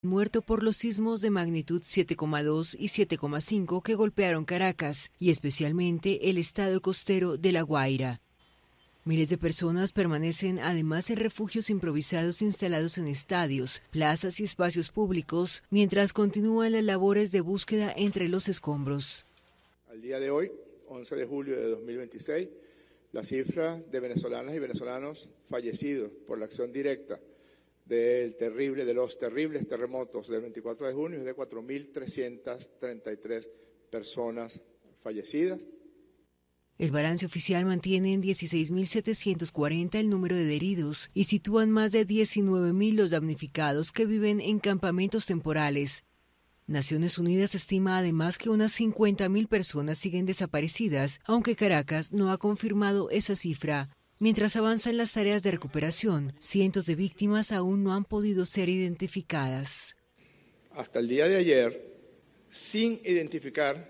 Muerto por los sismos de magnitud 7,2 y 7,5 que golpearon Caracas y especialmente el estado costero de La Guaira. Miles de personas permanecen además en refugios improvisados instalados en estadios, plazas y espacios públicos, mientras continúan las labores de búsqueda entre los escombros. Al día de hoy, 11 de julio de 2026, la cifra de venezolanas y venezolanos fallecidos por la acción directa de los terribles terremotos del 24 de junio es de 4.333 personas fallecidas. El balance oficial mantiene en 16.740 el número de heridos y sitúan más de 19.000 los damnificados que viven en campamentos temporales. Naciones Unidas estima además que unas 50.000 personas siguen desaparecidas, aunque Caracas no ha confirmado esa cifra. Mientras avanzan las tareas de recuperación, cientos de víctimas aún no han podido ser identificadas. Hasta el día de ayer, sin identificar,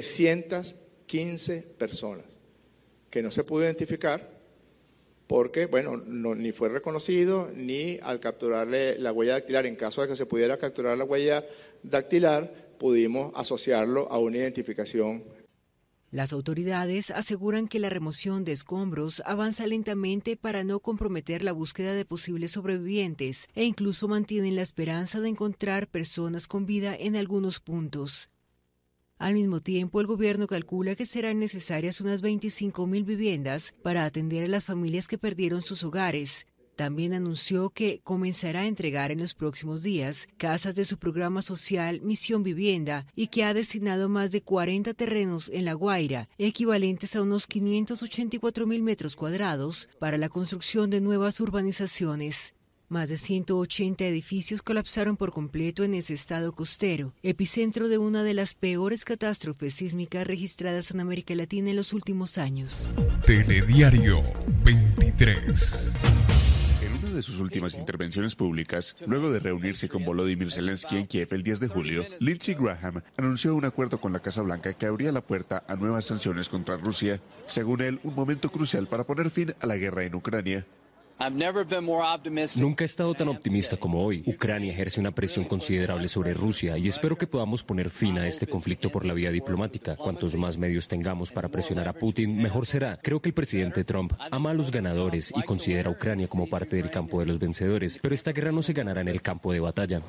315 personas que no se pudo identificar porque, ni fue reconocido ni al capturarle la huella dactilar. En caso de que se pudiera capturar la huella dactilar, pudimos asociarlo a una identificación. Las autoridades aseguran que la remoción de escombros avanza lentamente para no comprometer la búsqueda de posibles sobrevivientes e incluso mantienen la esperanza de encontrar personas con vida en algunos puntos. Al mismo tiempo, el gobierno calcula que serán necesarias unas 25.000 viviendas para atender a las familias que perdieron sus hogares. También anunció que comenzará a entregar en los próximos días casas de su programa social Misión Vivienda y que ha destinado más de 40 terrenos en La Guaira, equivalentes a unos 584.000 metros cuadrados, para la construcción de nuevas urbanizaciones. Más de 180 edificios colapsaron por completo en ese estado costero, epicentro de una de las peores catástrofes sísmicas registradas en América Latina en los últimos años. Telediario 23. De sus últimas intervenciones públicas, luego de reunirse con Volodymyr Zelensky en Kiev el 10 de julio, Lindsey Graham anunció un acuerdo con la Casa Blanca que abría la puerta a nuevas sanciones contra Rusia, según él, un momento crucial para poner fin a la guerra en Ucrania. Nunca he estado tan optimista como hoy. Ucrania ejerce una presión considerable sobre Rusia y espero que podamos poner fin a este conflicto por la vía diplomática. Cuantos más medios tengamos para presionar a Putin, mejor será. Creo que el presidente Trump ama a los ganadores y considera a Ucrania como parte del campo de los vencedores, pero esta guerra no se ganará en el campo de batalla.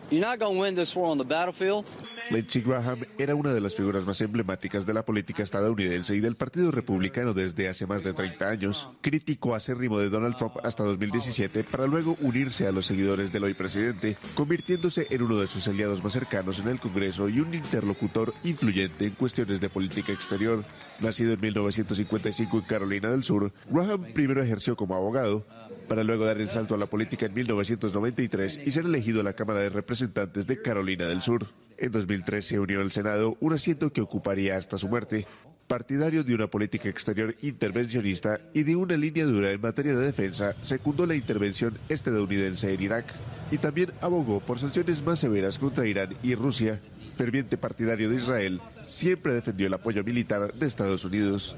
Lindsey Graham era una de las figuras más emblemáticas de la política estadounidense y del Partido Republicano desde hace más de 30 años. Crítico acérrimo de Donald Trump hasta 2017 para luego unirse a los seguidores del hoy presidente, convirtiéndose en uno de sus aliados más cercanos en el Congreso y un interlocutor influyente en cuestiones de política exterior. Nacido en 1955 en Carolina del Sur, Graham primero ejerció como abogado, para luego dar el salto a la política en 1993 y ser elegido a la Cámara de Representantes de Carolina del Sur. En 2003 se unió al Senado, un asiento que ocuparía hasta su muerte. Partidario de una política exterior intervencionista y de una línea dura en materia de defensa, secundó la intervención estadounidense en Irak y también abogó por sanciones más severas contra Irán y Rusia. Ferviente partidario de Israel, siempre defendió el apoyo militar de Estados Unidos.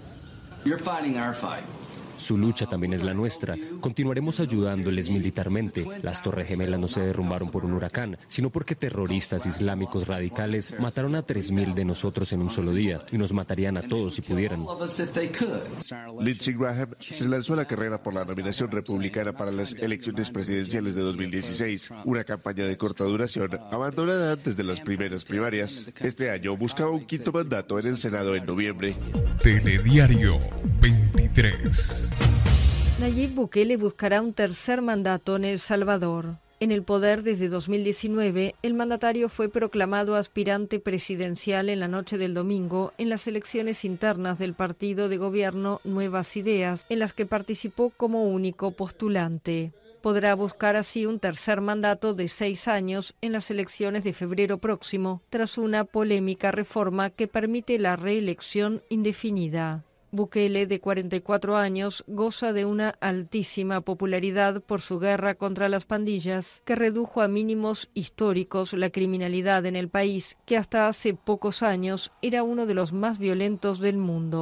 Su lucha también es la nuestra. Continuaremos ayudándoles militarmente. Las Torres Gemelas no se derrumbaron por un huracán, sino porque terroristas islámicos radicales mataron a 3.000 de nosotros en un solo día y nos matarían a todos si pudieran. Lindsey Graham se lanzó a la carrera por la nominación republicana para las elecciones presidenciales de 2016, una campaña de corta duración abandonada antes de las primeras primarias. Este año buscaba un quinto mandato en el Senado en noviembre. Telediario 23. Nayib Bukele buscará un tercer mandato en El Salvador. En el poder desde 2019, el mandatario fue proclamado aspirante presidencial en la noche del domingo en las elecciones internas del partido de gobierno Nuevas Ideas, en las que participó como único postulante. Podrá buscar así un tercer mandato de 6 años en las elecciones de febrero próximo, tras una polémica reforma que permite la reelección indefinida. Bukele, de 44 años, goza de una altísima popularidad por su guerra contra las pandillas, que redujo a mínimos históricos la criminalidad en el país, que hasta hace pocos años era uno de los más violentos del mundo.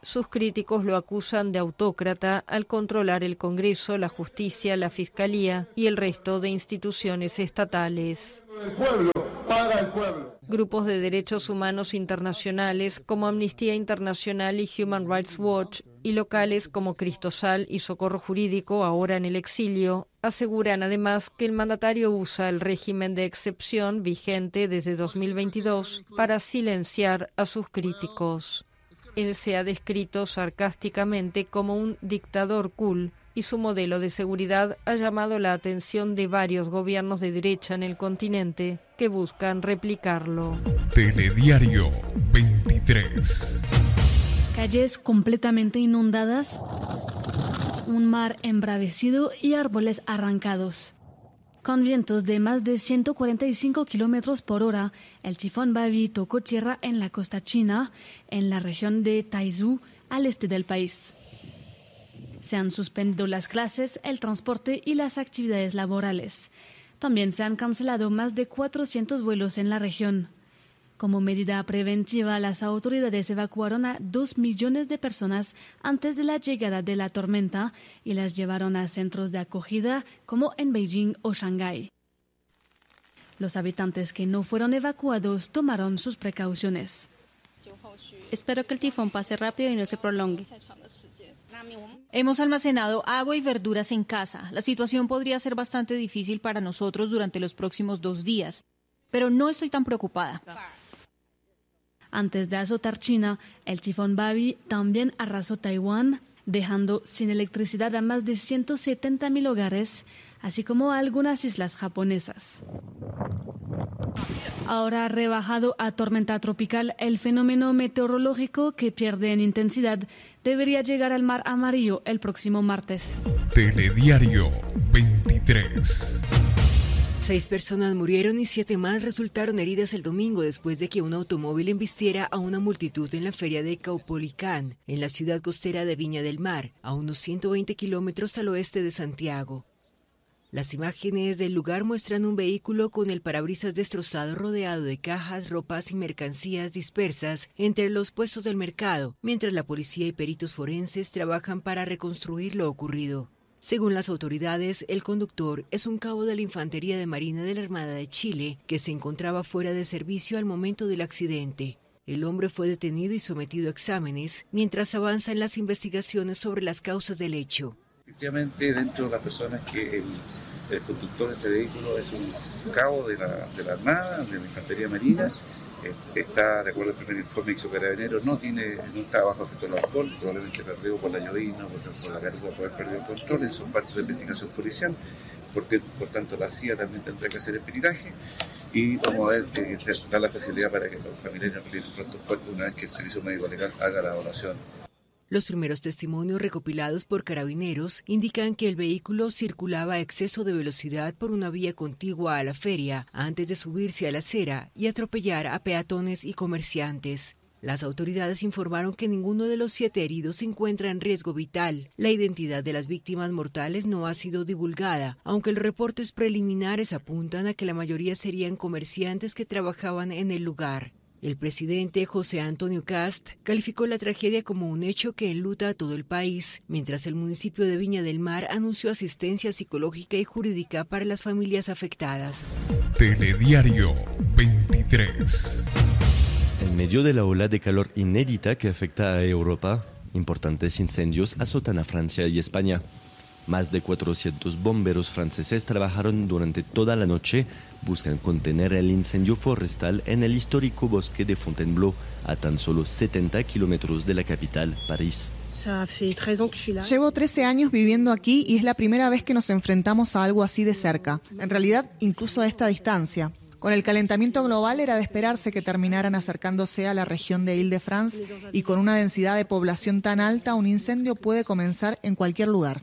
sus críticos lo acusan de autócrata al controlar el Congreso, la justicia, la fiscalía y el resto de instituciones estatales. El pueblo, para el pueblo. Grupos de derechos humanos internacionales como Amnistía Internacional y Human Rights Watch y locales como Cristosal y Socorro Jurídico, ahora en el exilio, aseguran además que el mandatario usa el régimen de excepción vigente desde 2022 para silenciar a sus críticos. Él se ha descrito sarcásticamente como un dictador cool y su modelo de seguridad ha llamado la atención de varios gobiernos de derecha en el continente que buscan replicarlo. Telediario 23. Calles completamente inundadas, un mar embravecido y árboles arrancados. Con vientos de más de 145 kilómetros por hora, el tifón Babi tocó tierra en la costa china, en la región de Taizhou, al este del país. Se han suspendido las clases, el transporte y las actividades laborales. También se han cancelado más de 400 vuelos en la región. Como medida preventiva, las autoridades evacuaron a 2 millones de personas antes de la llegada de la tormenta y las llevaron a centros de acogida como en Beijing o Shanghái. Los habitantes que no fueron evacuados tomaron sus precauciones. Espero que el tifón pase rápido y no se prolongue. Hemos almacenado agua y verduras en casa. La situación podría ser bastante difícil para nosotros durante los próximos 2 días, pero no estoy tan preocupada. Antes de azotar China, el tifón Babi también arrasó Taiwán, dejando sin electricidad a más de 170.000 hogares, así como a algunas islas japonesas. Ahora rebajado a tormenta tropical, el fenómeno meteorológico que pierde en intensidad debería llegar al Mar Amarillo el próximo martes. Telediario 23. 6 personas murieron y 7 más resultaron heridas el domingo después de que un automóvil embistiera a una multitud en la feria de Caupolicán, en la ciudad costera de Viña del Mar, a unos 120 kilómetros al oeste de Santiago. Las imágenes del lugar muestran un vehículo con el parabrisas destrozado rodeado de cajas, ropas y mercancías dispersas entre los puestos del mercado, mientras la policía y peritos forenses trabajan para reconstruir lo ocurrido. Según las autoridades, el conductor es un cabo de la Infantería de Marina de la Armada de Chile que se encontraba fuera de servicio al momento del accidente. El hombre fue detenido y sometido a exámenes mientras avanzan las investigaciones sobre las causas del hecho. Efectivamente, dentro de las personas que el conductor de este vehículo es un cabo de la Armada, de la Infantería Marina. Está, de acuerdo al primer informe que hizo Carabineros, no está bajo efecto del alcohol, probablemente perdido por la llovina, por la caruga, por haber perdido el control, en sus partes de investigación policial, porque por tanto la CIA también tendrá que hacer el peritaje y vamos a ver, dar la facilidad para que los familiares retiren pronto cuerpo una vez que el servicio médico legal haga la evaluación. Los primeros testimonios recopilados por Carabineros indican que el vehículo circulaba a exceso de velocidad por una vía contigua a la feria antes de subirse a la acera y atropellar a peatones y comerciantes. Las autoridades informaron que ninguno de los 7 heridos se encuentra en riesgo vital. La identidad de las víctimas mortales no ha sido divulgada, aunque los reportes preliminares apuntan a que la mayoría serían comerciantes que trabajaban en el lugar. El presidente José Antonio Kast calificó la tragedia como un hecho que enluta a todo el país, mientras el municipio de Viña del Mar anunció asistencia psicológica y jurídica para las familias afectadas. Telediario 23. En medio de la ola de calor inédita que afecta a Europa, importantes incendios azotan a Francia y España. Más de 400 bomberos franceses trabajaron durante toda la noche, buscan contener el incendio forestal en el histórico bosque de Fontainebleau, a tan solo 70 kilómetros de la capital, París. Llevo 13 años viviendo aquí y es la primera vez que nos enfrentamos a algo así de cerca. En realidad, incluso a esta distancia. Con el calentamiento global era de esperarse que terminaran acercándose a la región de Île-de-France y con una densidad de población tan alta, un incendio puede comenzar en cualquier lugar.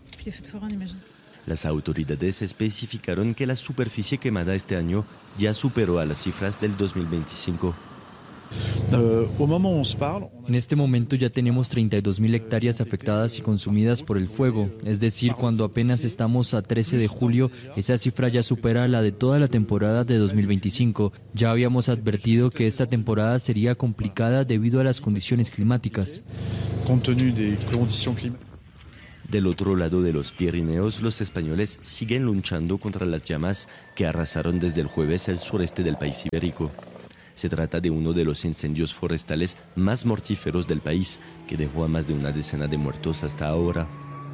Las autoridades especificaron que la superficie quemada este año ya superó a las cifras del 2025. En este momento ya tenemos 32.000 hectáreas afectadas y consumidas por el fuego, es decir, cuando apenas estamos a 13 de julio, esa cifra ya supera la de toda la temporada de 2025. Ya habíamos advertido que esta temporada sería complicada debido a las condiciones climáticas. Del otro lado de los Pirineos, los españoles siguen luchando contra las llamas que arrasaron desde el jueves el sureste del país ibérico. Se trata de uno de los incendios forestales más mortíferos del país, que dejó a más de una decena de muertos hasta ahora.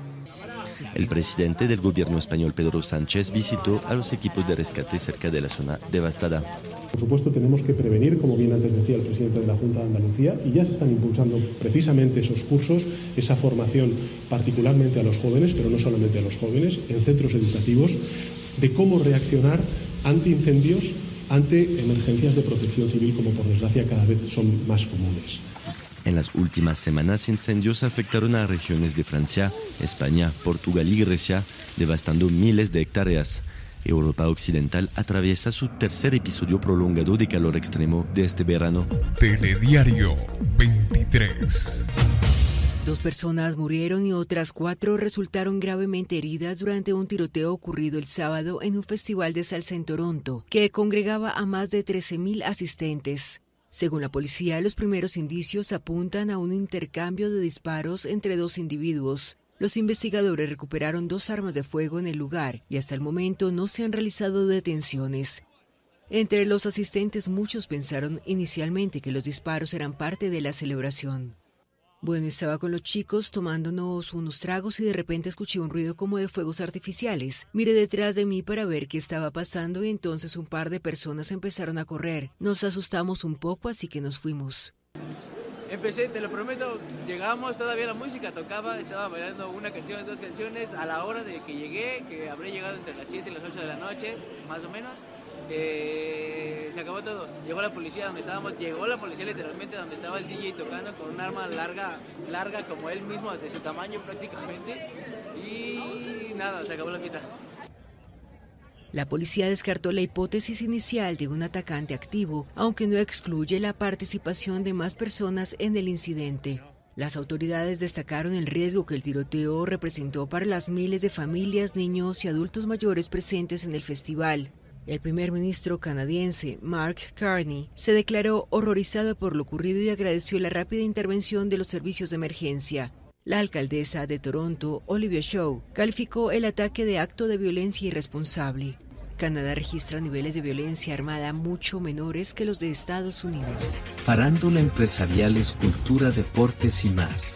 El presidente del gobierno español, Pedro Sánchez, visitó a los equipos de rescate cerca de la zona devastada. Por supuesto, tenemos que prevenir, como bien antes decía el presidente de la Junta de Andalucía, y ya se están impulsando precisamente esos cursos, esa formación particularmente a los jóvenes, pero no solamente a los jóvenes, en centros educativos, de cómo reaccionar ante incendios, ante emergencias de protección civil, como por desgracia cada vez son más comunes. En las últimas semanas, incendios afectaron a regiones de Francia, España, Portugal y Grecia, devastando miles de hectáreas. Europa Occidental atraviesa su tercer episodio prolongado de calor extremo de este verano. Telediario 23. 2 personas murieron y otras 4 resultaron gravemente heridas durante un tiroteo ocurrido el sábado en un festival de salsa en Toronto, que congregaba a más de 13.000 asistentes. Según la policía, los primeros indicios apuntan a un intercambio de disparos entre 2 individuos. Los investigadores recuperaron 2 armas de fuego en el lugar y hasta el momento no se han realizado detenciones. Entre los asistentes, muchos pensaron inicialmente que los disparos eran parte de la celebración. Bueno, estaba con los chicos tomándonos unos tragos y de repente escuché un ruido como de fuegos artificiales. Miré detrás de mí para ver qué estaba pasando y entonces un par de personas empezaron a correr. Nos asustamos un poco, así que nos fuimos. Empecé, te lo prometo, llegamos, todavía la música tocaba, estaba bailando una canción, 2 canciones, a la hora de que llegué, que habré llegado entre las 7 y las 8 de la noche, más o menos, se acabó todo. Llegó la policía donde estábamos, llegó la policía literalmente donde estaba el DJ tocando con un arma larga como él mismo, de su tamaño prácticamente, y nada, se acabó la fiesta. La policía descartó la hipótesis inicial de un atacante activo, aunque no excluye la participación de más personas en el incidente. Las autoridades destacaron el riesgo que el tiroteo representó para las miles de familias, niños y adultos mayores presentes en el festival. El primer ministro canadiense, Mark Carney, se declaró horrorizado por lo ocurrido y agradeció la rápida intervención de los servicios de emergencia. La alcaldesa de Toronto, Olivia Chow, calificó el ataque de acto de violencia irresponsable. Canadá registra niveles de violencia armada mucho menores que los de Estados Unidos. Farándula, empresariales, cultura, deportes y más.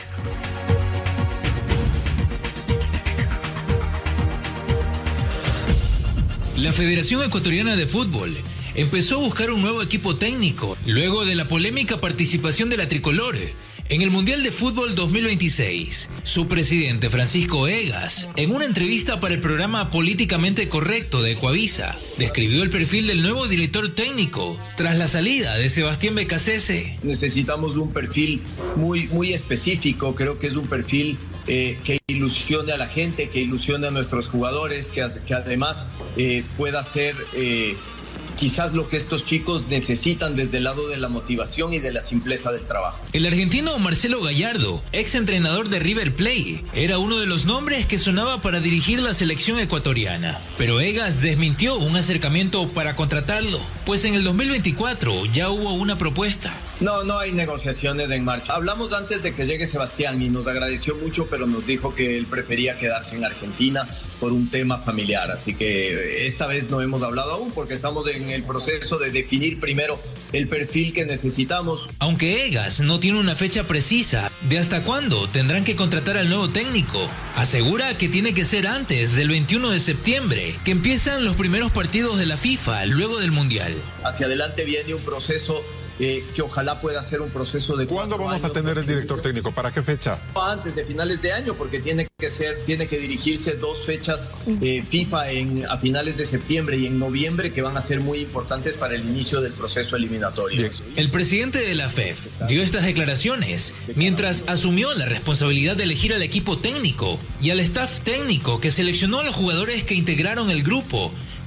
La Federación Ecuatoriana de Fútbol empezó a buscar un nuevo equipo técnico luego de la polémica participación de la tricolor en el Mundial de Fútbol 2026. Su presidente, Francisco Egas, en una entrevista para el programa Políticamente Correcto de Ecuavisa, describió el perfil del nuevo director técnico tras la salida de Sebastián Becasese. Necesitamos un perfil muy específico, creo que es un perfil que ilusione a la gente, que ilusione a nuestros jugadores, que además pueda ser quizás lo que estos chicos necesitan desde el lado de la motivación y de la simpleza del trabajo. El argentino Marcelo Gallardo, ex entrenador de River Plate, era uno de los nombres que sonaba para dirigir la selección ecuatoriana. Pero Egas desmintió un acercamiento para contratarlo, pues en el 2024 ya hubo una propuesta. No hay negociaciones en marcha. Hablamos antes de que llegue Sebastián y nos agradeció mucho, pero nos dijo que él prefería quedarse en Argentina por un tema familiar. Así que esta vez no hemos hablado aún porque estamos en el proceso de definir primero el perfil que necesitamos. Aunque Egas no tiene una fecha precisa de hasta cuándo tendrán que contratar al nuevo técnico, asegura que tiene que ser antes del 21 de septiembre, que empiezan los primeros partidos de la FIFA luego del Mundial. Hacia adelante viene un proceso que ojalá pueda ser un proceso de... ¿Cuándo vamos a tener el director técnico? ¿Para qué fecha? Antes de finales de año, porque tiene que dirigirse 2 fechas FIFA a finales de septiembre y en noviembre, que van a ser muy importantes para el inicio del proceso eliminatorio. Bien. El presidente de la FEF dio estas declaraciones mientras asumió la responsabilidad de elegir al equipo técnico y al staff técnico que seleccionó a los jugadores que integraron el grupo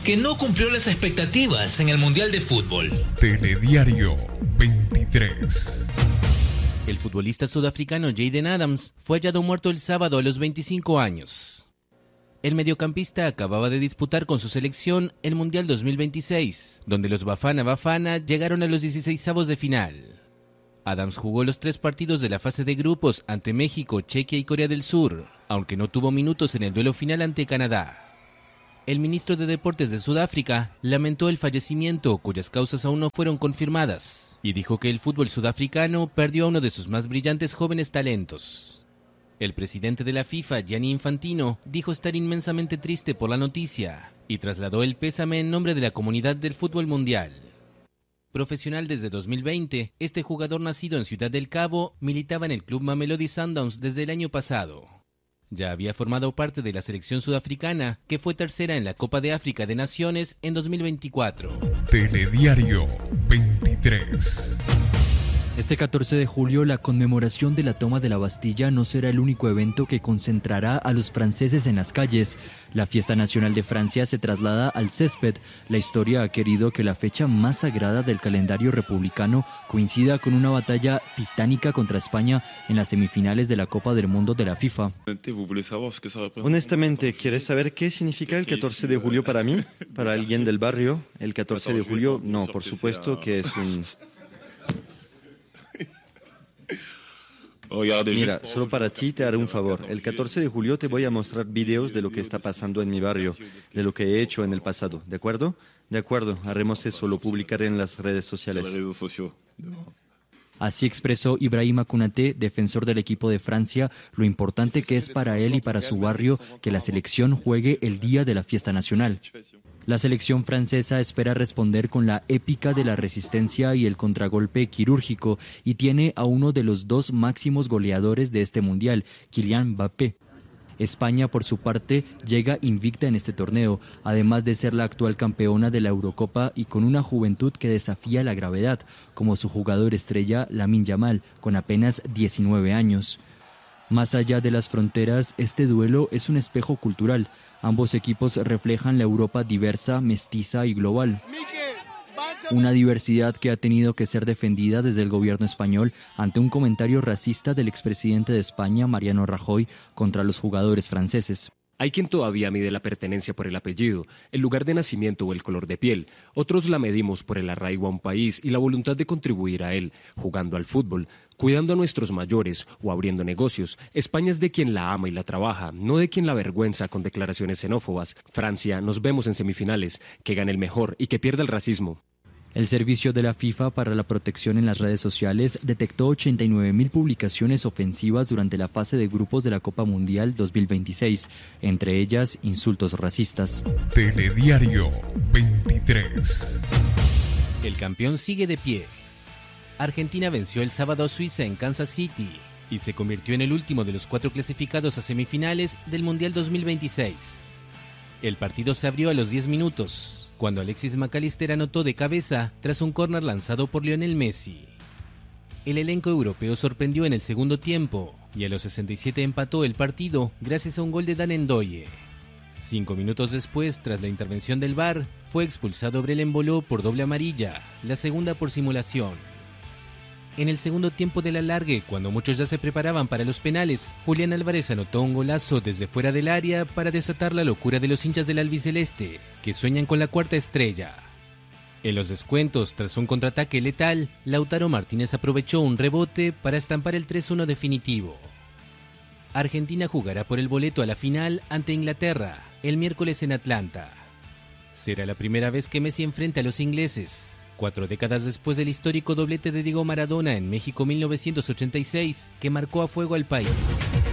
que no cumplió las expectativas en el Mundial de Fútbol. Telediario 23. El futbolista sudafricano Jayden Adams fue hallado muerto el sábado a los 25 años. El mediocampista acababa de disputar con su selección el Mundial 2026, donde los Bafana Bafana llegaron a los 16avos de final. Adams jugó los 3 partidos de la fase de grupos ante México, Chequia y Corea del Sur, aunque no tuvo minutos en el duelo final ante Canadá. El ministro de Deportes de Sudáfrica lamentó el fallecimiento, cuyas causas aún no fueron confirmadas, y dijo que el fútbol sudafricano perdió a uno de sus más brillantes jóvenes talentos. El presidente de la FIFA, Gianni Infantino, dijo estar inmensamente triste por la noticia y trasladó el pésame en nombre de la comunidad del fútbol mundial. Profesional desde 2020, este jugador nacido en Ciudad del Cabo militaba en el club Mamelodi Sundowns desde el año pasado. Ya había formado parte de la selección sudafricana, que fue tercera en la Copa de África de Naciones en 2024. Telediario 23. Este 14 de julio, la conmemoración de la toma de la Bastilla no será el único evento que concentrará a los franceses en las calles. La fiesta nacional de Francia se traslada al césped. La historia ha querido que la fecha más sagrada del calendario republicano coincida con una batalla titánica contra España en las semifinales de la Copa del Mundo de la FIFA. Honestamente, ¿quieres saber qué significa el 14 de julio para mí? ¿Para alguien del barrio? El 14 de julio, no, por supuesto que es un... Mira, solo para ti te haré un favor. El 14 de julio te voy a mostrar videos de lo que está pasando en mi barrio, de lo que he hecho en el pasado, ¿de acuerdo? De acuerdo, haremos eso, lo publicaré en las redes sociales. Así expresó Ibrahima Konaté, defensor del equipo de Francia, lo importante que es para él y para su barrio que la selección juegue el día de la fiesta nacional. La selección francesa espera responder con la épica de la resistencia y el contragolpe quirúrgico y tiene a uno de los 2 máximos goleadores de este mundial, Kylian Mbappé. España, por su parte, llega invicta en este torneo, además de ser la actual campeona de la Eurocopa y con una juventud que desafía la gravedad, como su jugador estrella Lamine Yamal, con apenas 19 años. Más allá de las fronteras, este duelo es un espejo cultural. Ambos equipos reflejan la Europa diversa, mestiza y global. Una diversidad que ha tenido que ser defendida desde el gobierno español ante un comentario racista del expresidente de España, Mariano Rajoy, contra los jugadores franceses. Hay quien todavía mide la pertenencia por el apellido, el lugar de nacimiento o el color de piel. Otros la medimos por el arraigo a un país y la voluntad de contribuir a él, jugando al fútbol, cuidando a nuestros mayores o abriendo negocios. España es de quien la ama y la trabaja, no de quien la avergüenza con declaraciones xenófobas. Francia, nos vemos en semifinales, que gane el mejor y que pierda el racismo. El Servicio de la FIFA para la Protección en las Redes Sociales detectó 89.000 publicaciones ofensivas durante la fase de grupos de la Copa Mundial 2026, entre ellas insultos racistas. Telediario 23. El campeón sigue de pie. Argentina venció el sábado a Suiza en Kansas City y se convirtió en el último de los 4 clasificados a semifinales del Mundial 2026. El partido se abrió a los 10 minutos. Cuando Alexis McAllister anotó de cabeza tras un córner lanzado por Lionel Messi. El elenco europeo sorprendió en el segundo tiempo y a los 67 empató el partido gracias a un gol de Dan Ndoye. 5 minutos después, tras la intervención del VAR, fue expulsado Brel Embolo por doble amarilla, la segunda por simulación. En el segundo tiempo del alargue, cuando muchos ya se preparaban para los penales, Julián Álvarez anotó un golazo desde fuera del área para desatar la locura de los hinchas del albiceleste, que sueñan con la 4ª estrella. En los descuentos, tras un contraataque letal, Lautaro Martínez aprovechó un rebote para estampar el 3-1 definitivo. Argentina jugará por el boleto a la final ante Inglaterra, el miércoles en Atlanta. Será la primera vez que Messi enfrenta a los ingleses. 4 décadas después del histórico doblete de Diego Maradona en México 1986, que marcó a fuego al país.